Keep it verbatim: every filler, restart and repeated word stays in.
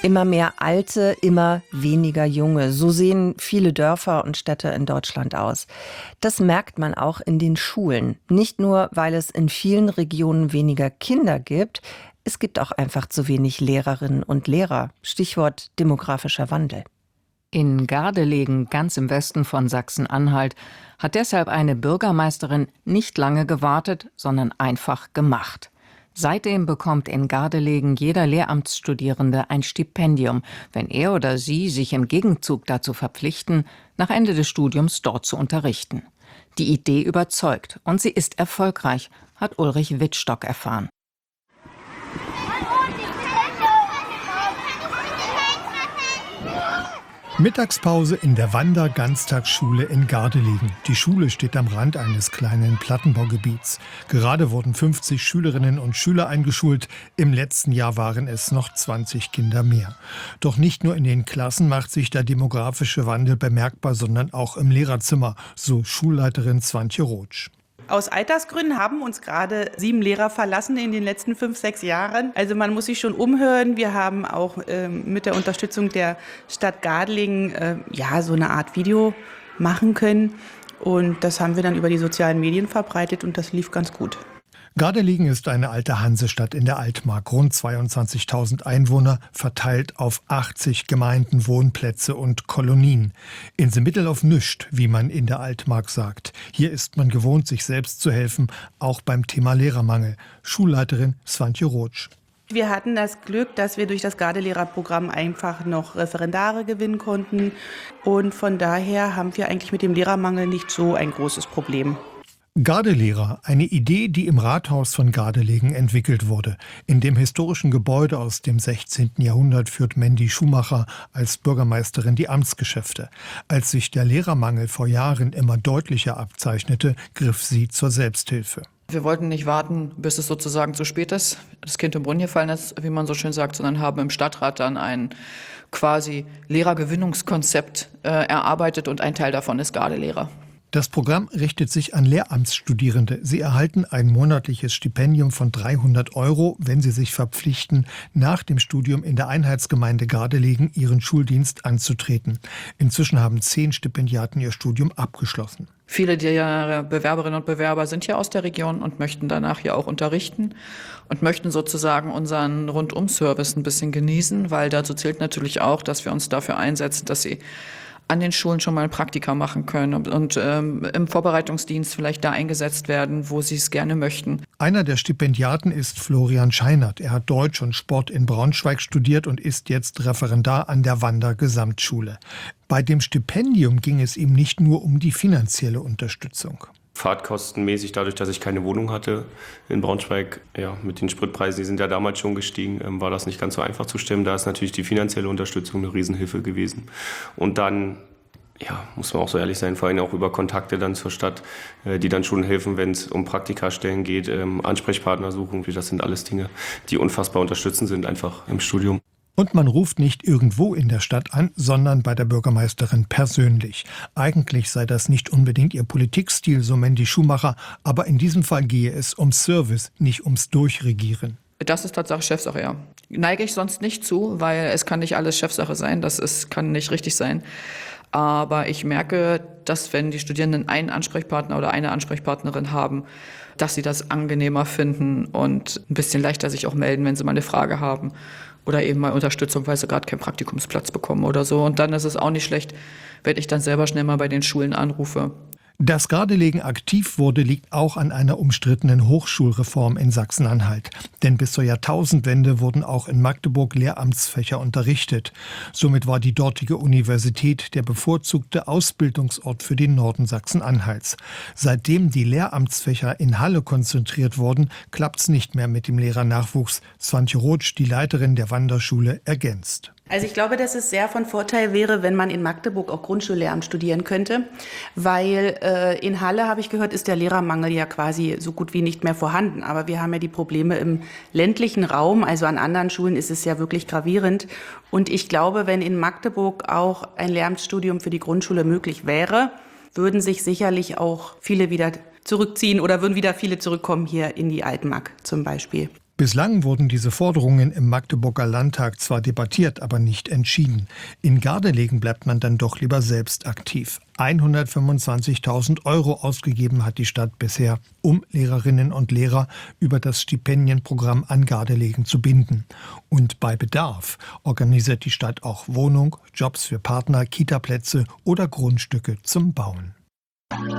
Immer mehr Alte, immer weniger Junge. So sehen viele Dörfer und Städte in Deutschland aus. Das merkt man auch in den Schulen. Nicht nur, weil es in vielen Regionen weniger Kinder gibt, es gibt auch einfach zu wenig Lehrerinnen und Lehrer. Stichwort demografischer Wandel. In Gardelegen, ganz im Westen von Sachsen-Anhalt, hat deshalb eine Bürgermeisterin nicht lange gewartet, sondern einfach gemacht. Seitdem bekommt in Gardelegen jeder Lehramtsstudierende ein Stipendium, wenn er oder sie sich im Gegenzug dazu verpflichten, nach Ende des Studiums dort zu unterrichten. Die Idee überzeugt und sie ist erfolgreich, hat Ulrich Wittstock erfahren. Mittagspause in der Wander-Ganztagsschule in Gardelegen. Die Schule steht am Rand eines kleinen Plattenbaugebiets. Gerade wurden fünfzig Schülerinnen und Schüler eingeschult. Im letzten Jahr waren es noch zwanzig Kinder mehr. Doch nicht nur in den Klassen macht sich der demografische Wandel bemerkbar, sondern auch im Lehrerzimmer, so Schulleiterin Swantje Rotsch. Aus Altersgründen haben uns gerade sieben Lehrer verlassen in den letzten fünf, sechs Jahren. Also man muss sich schon umhören. Wir haben auch ähm, mit der Unterstützung der Stadt Gardelegen äh, ja, so eine Art Video machen können. Und das haben wir dann über die sozialen Medien verbreitet und das lief ganz gut. Gardelegen ist eine alte Hansestadt in der Altmark, rund zweiundzwanzigtausend Einwohner, verteilt auf achtzig Gemeinden, Wohnplätze und Kolonien. Inselmittel auf nüscht, wie man in der Altmark sagt. Hier ist man gewohnt, sich selbst zu helfen, auch beim Thema Lehrermangel. Schulleiterin Swantje Rotsch. Wir hatten das Glück, dass wir durch das Gardelehrerprogramm einfach noch Referendare gewinnen konnten. Und von daher haben wir eigentlich mit dem Lehrermangel nicht so ein großes Problem. Gardelehrer, eine Idee, die im Rathaus von Gardelegen entwickelt wurde. In dem historischen Gebäude aus dem sechzehnten Jahrhundert führt Mandy Schumacher als Bürgermeisterin die Amtsgeschäfte. Als sich der Lehrermangel vor Jahren immer deutlicher abzeichnete, griff sie zur Selbsthilfe. Wir wollten nicht warten, bis es sozusagen zu spät ist, das Kind im Brunnen gefallen ist, wie man so schön sagt, sondern haben im Stadtrat dann ein quasi Lehrergewinnungskonzept äh, erarbeitet und ein Teil davon ist Gardelehrer. Das Programm richtet sich an Lehramtsstudierende. Sie erhalten ein monatliches Stipendium von dreihundert Euro, wenn sie sich verpflichten, nach dem Studium in der Einheitsgemeinde Gardelegen ihren Schuldienst anzutreten. Inzwischen haben zehn Stipendiaten ihr Studium abgeschlossen. Viele der Bewerberinnen und Bewerber sind ja aus der Region und möchten danach hier auch unterrichten und möchten sozusagen unseren Rundum-Service ein bisschen genießen, weil dazu zählt natürlich auch, dass wir uns dafür einsetzen, dass sie an den Schulen schon mal ein Praktika machen können und, und ähm, im Vorbereitungsdienst vielleicht da eingesetzt werden, wo sie es gerne möchten. Einer der Stipendiaten ist Florian Scheinert. Er hat Deutsch und Sport in Braunschweig studiert und ist jetzt Referendar an der Wander-Gesamtschule. Bei dem Stipendium ging es ihm nicht nur um die finanzielle Unterstützung. Fahrtkostenmäßig, dadurch, dass ich keine Wohnung hatte in Braunschweig, ja, mit den Spritpreisen, die sind ja damals schon gestiegen, ähm, war das nicht ganz so einfach zu stemmen. Da ist natürlich die finanzielle Unterstützung eine Riesenhilfe gewesen. Und dann, ja, muss man auch so ehrlich sein, vor allem auch über Kontakte dann zur Stadt, äh, die dann schon helfen, wenn es um Praktikastellen geht, ähm, Ansprechpartner suchen. Das sind alles Dinge, die unfassbar unterstützend sind, einfach im Studium. Und man ruft nicht irgendwo in der Stadt an, sondern bei der Bürgermeisterin persönlich. Eigentlich sei das nicht unbedingt ihr Politikstil, so Mandy Schumacher, aber in diesem Fall gehe es um Service, nicht ums Durchregieren. Das ist Tatsache Chefsache, ja. Neige ich sonst nicht zu, weil es kann nicht alles Chefsache sein, das ist, kann nicht richtig sein. Aber ich merke, dass wenn die Studierenden einen Ansprechpartner oder eine Ansprechpartnerin haben, dass sie das angenehmer finden und ein bisschen leichter sich auch melden, wenn sie mal eine Frage haben. Oder eben mal Unterstützung, weil sie gerade keinen Praktikumsplatz bekommen oder so. Und dann ist es auch nicht schlecht, wenn ich dann selber schnell mal bei den Schulen anrufe. Dass Gardelegen aktiv wurde, liegt auch an einer umstrittenen Hochschulreform in Sachsen-Anhalt. Denn bis zur Jahrtausendwende wurden auch in Magdeburg Lehramtsfächer unterrichtet. Somit war die dortige Universität der bevorzugte Ausbildungsort für den Norden Sachsen-Anhalts. Seitdem die Lehramtsfächer in Halle konzentriert wurden, klappt's nicht mehr mit dem Lehrernachwuchs. Swantje Rotsch, die Leiterin der Wanderschule, ergänzt. Also ich glaube, dass es sehr von Vorteil wäre, wenn man in Magdeburg auch Grundschullehramt studieren könnte, weil äh, in Halle, habe ich gehört, ist der Lehrermangel ja quasi so gut wie nicht mehr vorhanden. Aber wir haben ja die Probleme im ländlichen Raum, also an anderen Schulen ist es ja wirklich gravierend. Und ich glaube, wenn in Magdeburg auch ein Lehramtsstudium für die Grundschule möglich wäre, würden sich sicherlich auch viele wieder zurückziehen oder würden wieder viele zurückkommen hier in die Altmark zum Beispiel. Bislang wurden diese Forderungen im Magdeburger Landtag zwar debattiert, aber nicht entschieden. In Gardelegen bleibt man dann doch lieber selbst aktiv. hundertfünfundzwanzigtausend Euro ausgegeben hat die Stadt bisher, um Lehrerinnen und Lehrer über das Stipendienprogramm an Gardelegen zu binden. Und bei Bedarf organisiert die Stadt auch Wohnung, Jobs für Partner, Kitaplätze oder Grundstücke zum Bauen.